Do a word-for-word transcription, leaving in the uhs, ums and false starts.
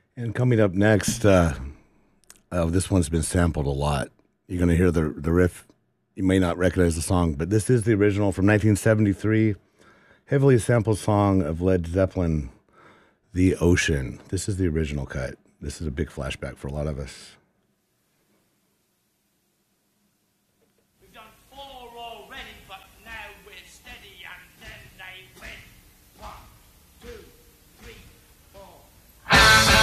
And coming up next, uh, uh, this one's been sampled a lot. You're going to hear the the riff. You may not recognize the song, but this is the original from nineteen seventy-three, heavily sampled song of Led Zeppelin, "The Ocean." This is the original cut. This is a big flashback for a lot of us.